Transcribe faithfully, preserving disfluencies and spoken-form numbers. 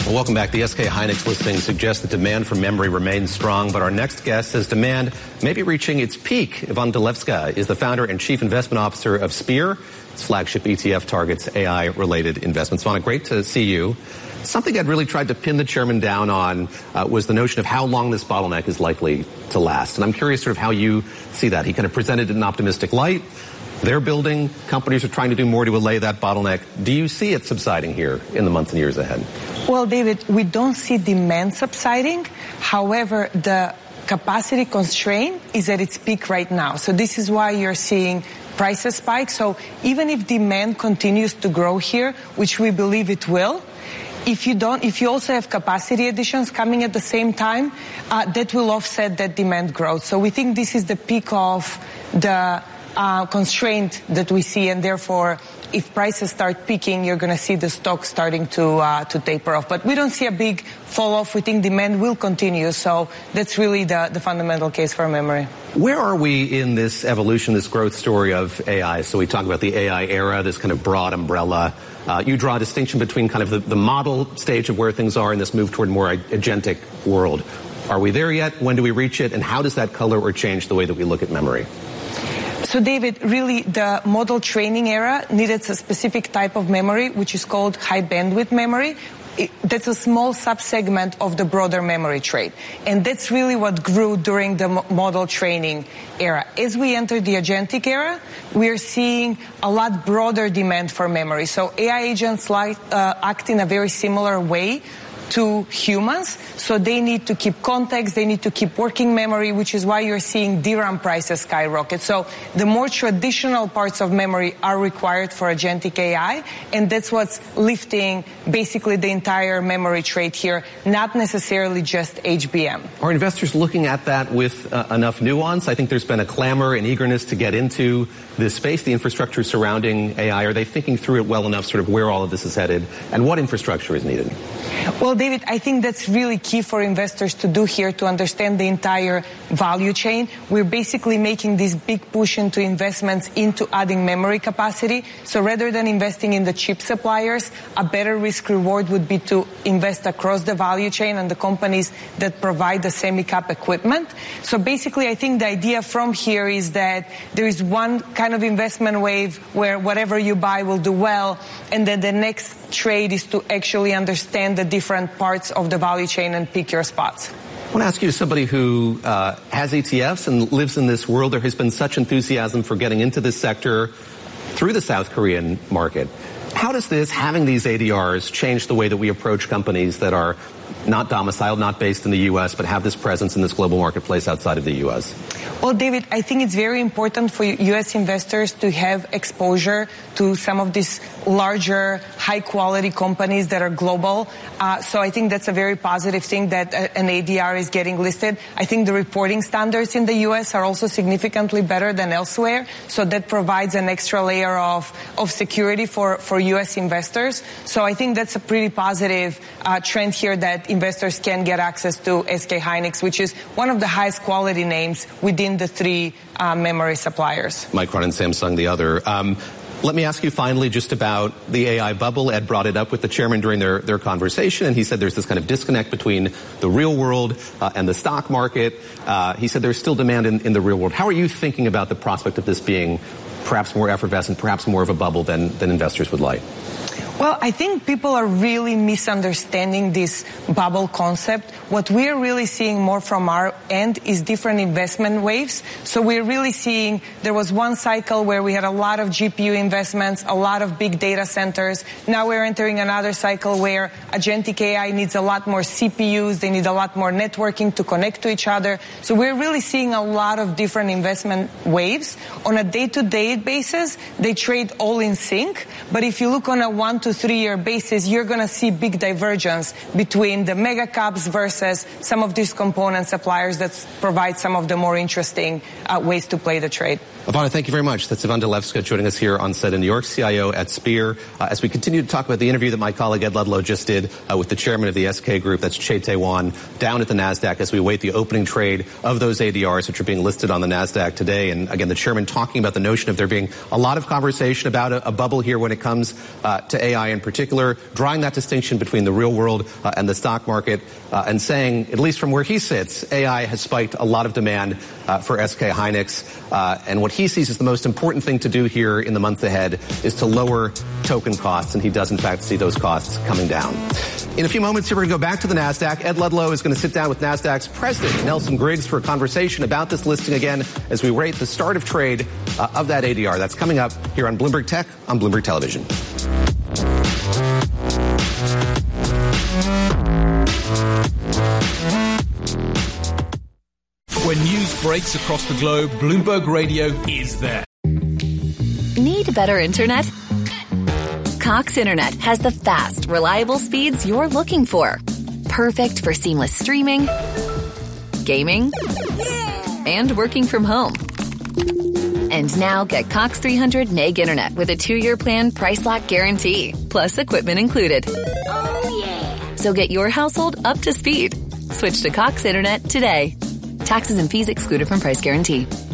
Well, welcome back. The S K Hynix listing suggests that demand for memory remains strong, but our next guest says demand may be reaching its peak. Ivan Delevska is the founder and chief investment officer of Spear. Its flagship E T F targets A I-related investments. Ivana, great to see you. Something I'd really tried to pin the chairman down on uh, was the notion of how long this bottleneck is likely to last. And I'm curious sort of how you see that. He kind of presented it in an optimistic light. They're building. Companies are trying to do more to allay that bottleneck. Do you see it subsiding here in the months and years ahead? Well, David, we don't see demand subsiding. However, the capacity constraint is at its peak right now. So this is why you're seeing prices spike. So even if demand continues to grow here, which we believe it will, if you don't, if you also have capacity additions coming at the same time, uh, that will offset that demand growth. So we think this is the peak of the uh, constraint that we see, and therefore, if prices start peaking, you're going to see the stock starting to uh, to taper off. But we don't see a big fall off. We think demand will continue. So that's really the, the fundamental case for memory. Where are we in this evolution, this growth story of A I? So we talk about the A I era, this kind of broad umbrella. Uh, you draw a distinction between kind of the, the model stage of where things are and this move toward more agentic world. Are we there yet? When do we reach it? And how does that color or change the way that we look at memory? So, David, really the model training era needed a specific type of memory, which is called high bandwidth memory. It, that's a small subsegment of the broader memory trade. And that's really what grew during the mo- model training era. As we enter the agentic era, we are seeing a lot broader demand for memory. So A I agents like, uh, act in a very similar way to humans, so they need to keep context, they need to keep working memory, which is why you're seeing D RAM prices skyrocket. So the more traditional parts of memory are required for agentic A I, and that's what's lifting basically the entire memory trade here, not necessarily just H B M. Are investors looking at that with uh, enough nuance? I think there's been a clamor and eagerness to get into this space, the infrastructure surrounding A I. Are they thinking through it well enough, sort of where all of this is headed, and what infrastructure is needed? Well, David, I think that's really key for investors to do here, to understand the entire value chain. We're basically making this big push into investments into adding memory capacity. So rather than investing in the chip suppliers, a better risk reward would be to invest across the value chain and the companies that provide the semi-cap equipment. So basically, I think the idea from here is that there is one kind of investment wave where whatever you buy will do well, and then the next trade is to actually understand the different parts of the value chain and pick your spots. I want to ask you, as somebody who uh, has E T Fs and lives in this world, there has been such enthusiasm for getting into this sector through the South Korean market. How does this, having these A D Rs, change the way that we approach companies that are not domiciled, not based in the U S, but have this presence in this global marketplace outside of the U S? Well, David, I think it's very important for U S investors to have exposure to some of these larger, high-quality companies that are global. Uh, so I think that's a very positive thing that a, an A D R is getting listed. I think the reporting standards in the U S are also significantly better than elsewhere. So that provides an extra layer of, of security for, for U S investors. So I think that's a pretty positive uh, trend here that investors can get access to S K Hynix, which is one of the highest quality names within the three uh, memory suppliers. Micron and Samsung, the other. Um, let me ask you finally just about the A I bubble. Ed brought it up with the chairman during their, their conversation, and he said there's this kind of disconnect between the real world uh, and the stock market. Uh, he said there's still demand in, in the real world. How are you thinking about the prospect of this being perhaps more effervescent, perhaps more of a bubble than, than investors would like? Well, I think people are really misunderstanding this bubble concept. What we're really seeing more from our end is different investment waves. So we're really seeing there was one cycle where we had a lot of G P U investments, a lot of big data centers. Now we're entering another cycle where agentic A I needs a lot more C P Us. They need a lot more networking to connect to each other. So we're really seeing a lot of different investment waves. On a day-to-day basis, they trade all in sync. But if you look on a one to three-year basis, you're going to see big divergence between the mega caps versus some of these component suppliers that provide some of the more interesting uh, ways to play the trade. Ivana, thank you very much. That's Ivan Delevska joining us here on set in New York, C I O at Spear. Uh, as we continue to talk about the interview that my colleague Ed Ludlow just did uh, with the chairman of the S K Group, that's Che Tae-won, down at the NASDAQ as we await the opening trade of those A D Rs, which are being listed on the NASDAQ today. And again, the chairman talking about the notion of there being a lot of conversation about a, a bubble here when it comes uh, to A I. I in particular, drawing that distinction between the real world uh, and the stock market, uh, and saying, at least from where he sits, A I has spiked a lot of demand uh, for S K Hynix. Uh, and what he sees as the most important thing to do here in the months ahead is to lower token costs, and he does, in fact, see those costs coming down. In a few moments, here we're going to go back to the NASDAQ. Ed Ludlow is going to sit down with NASDAQ's president, Nelson Griggs, for a conversation about this listing again as we rate the start of trade uh, of that A D R. That's coming up here on Bloomberg Tech on Bloomberg Television. When news breaks across the globe, Bloomberg Radio is there. Need better internet? Cox Internet has the fast, reliable speeds you're looking for. Perfect for seamless streaming, gaming, and working from home. And now get Cox three hundred meg internet with a two-year plan price lock guarantee, plus equipment included. Oh, yeah. So get your household up to speed. Switch to Cox Internet today. Taxes and fees excluded from price guarantee.